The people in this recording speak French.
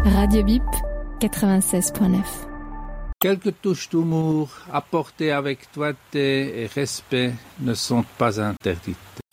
Radio Bip 96.9. Quelques touches d'humour apportées avec doigté et respect ne sont pas interdites.